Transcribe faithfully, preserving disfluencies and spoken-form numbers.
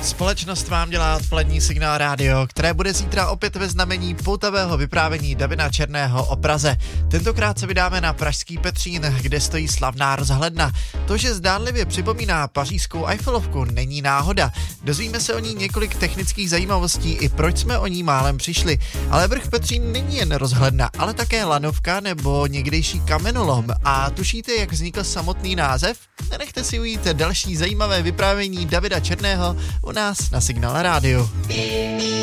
Společnost vám dělá odpolední Signál rádio, které bude zítra opět ve znamení poutavého vyprávění Davida Černého o Praze. Tentokrát se vydáme na pražský Petřín, kde stojí slavná rozhledna. To, že zdánlivě připomíná pařížskou Eiffelovku, není náhoda. Dozvíme se o ní několik technických zajímavostí i proč jsme o ní málem přišli. Ale vrch Petřín není jen rozhledna, ale také lanovka nebo někdejší kamenolom. A tušíte, jak vznikl samotný název? Nenechte si ujít další zajímavé vyprávění Davida Černého u nás na Signál rádiu.